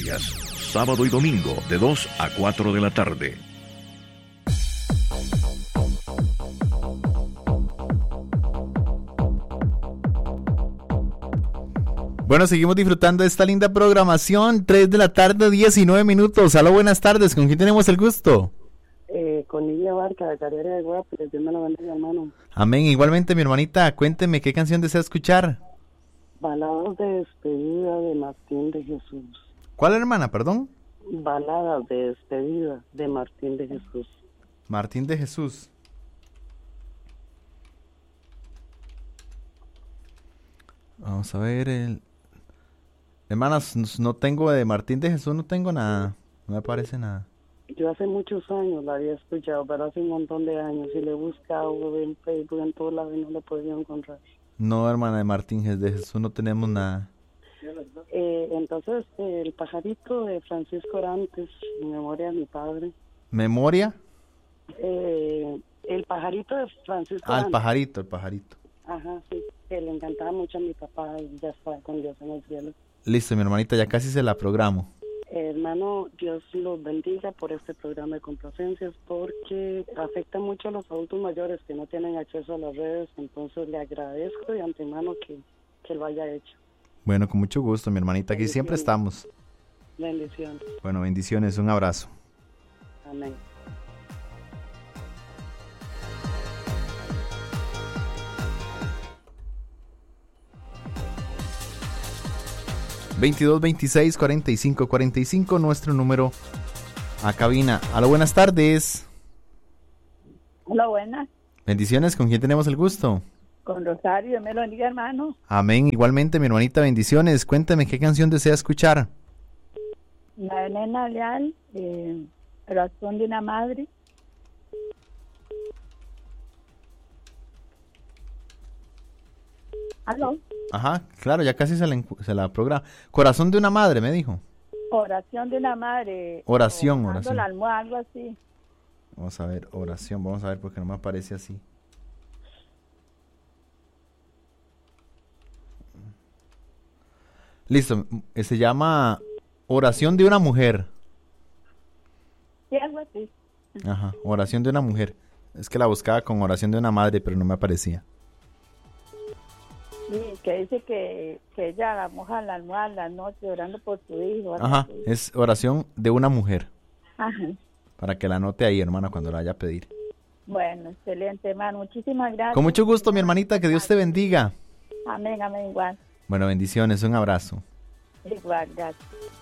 Noticias, sábado y domingo de 2 a 4 de la tarde. Bueno, seguimos disfrutando de esta linda programación. 3 de la tarde, 19 minutos. Aló, buenas tardes. ¿Con quién tenemos el gusto? Con Lidia Barca, de Carrera de Guapiles. Dios me la bendiga, hermano. Amén. Igualmente, mi hermanita, cuénteme, ¿qué canción desea escuchar? Baladas de despedida de Martín de Jesús. ¿Cuál, hermana, perdón? Baladas de despedida de Martín de Jesús. Martín de Jesús. Vamos a ver. Hermanas, no tengo de Martín de Jesús, no tengo nada. No me aparece nada. Yo hace muchos años la había escuchado, pero hace un montón de años. Y le he buscado en Facebook, en todos lados, y no la he podido encontrar. No, hermana, de Martín de Jesús no tenemos nada. Entonces, El pajarito de Francisco Orantes, en memoria de mi padre. ¿Memoria? El pajarito de Francisco Orantes. El pajarito. Ajá, sí, que le encantaba mucho a mi papá y ya está con Dios en el cielo. Listo, mi hermanita, ya casi se la programo. Hermano, Dios los bendiga por este programa de complacencias, porque afecta mucho a los adultos mayores que no tienen acceso a las redes. Entonces le agradezco de antemano que lo haya hecho. Bueno, con mucho gusto, mi hermanita, aquí siempre estamos. Bendiciones. Bueno, bendiciones, un abrazo. Amén. ...22 26 45 45... nuestro número a cabina. Aló, buenas tardes. Hola, buenas. Bendiciones, ¿con quién tenemos el gusto? Con Rosario, Dios me lo bendiga, hermano. Amén, igualmente, mi hermanita, bendiciones. Cuéntame, ¿qué canción desea escuchar? La de Nena Leal, Corazón de una madre. ¿Aló? Ajá, claro, ya casi se la programa. Corazón de una madre, me dijo. Oración de una madre. Oración. La almohada, algo así. Vamos a ver, oración, vamos a ver porque no me aparece así. Listo, se llama Oración de una mujer. Sí, algo así. Ajá, Oración de una mujer. Es que la buscaba con Oración de una madre, pero no me aparecía. Sí, que dice que ella moja la almohada en la noche orando por su hijo. Ajá, es Oración de una mujer. Ajá. Para que la anote ahí, hermana, cuando la vaya a pedir. Bueno, excelente, hermano. Muchísimas gracias. Con mucho gusto, mi hermanita, que Dios te bendiga. Amén, amén, igual. Bueno, bendiciones, un abrazo. Igual, gracias.